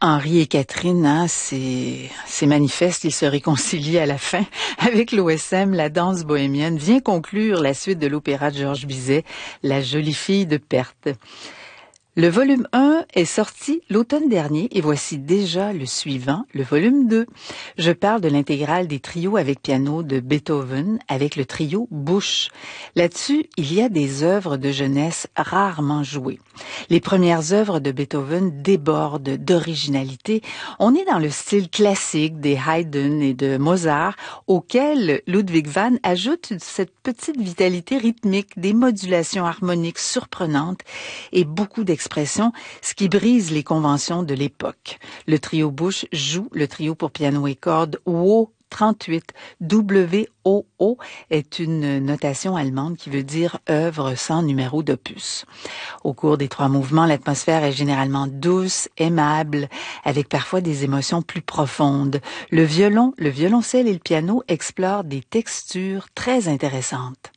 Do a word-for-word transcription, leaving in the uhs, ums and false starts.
Henri et Catherine, hein, c'est, c'est manifeste, ils se réconcilient à la fin avec l'O S M. La danse bohémienne vient conclure la suite de l'opéra de Georges Bizet, La jolie fille de Perthes. Le volume un est sorti l'automne dernier et voici déjà le suivant, le volume deux. Je parle de l'intégrale des trios avec piano de Beethoven avec le trio Busch. Là-dessus, il y a des œuvres de jeunesse rarement jouées. Les premières œuvres de Beethoven débordent d'originalité. On est dans le style classique des Haydn et de Mozart, auquel Ludwig van ajoute cette petite vitalité rythmique, des modulations harmoniques surprenantes et beaucoup d'expressions, ce qui brise les conventions de l'époque. Le trio Busch joue le trio pour piano et cordes W O trente-huit. W O O est une notation allemande qui veut dire œuvre sans numéro d'opus. Au cours des trois mouvements, l'atmosphère est généralement douce, aimable, avec parfois des émotions plus profondes. Le violon, le violoncelle et le piano explorent des textures très intéressantes.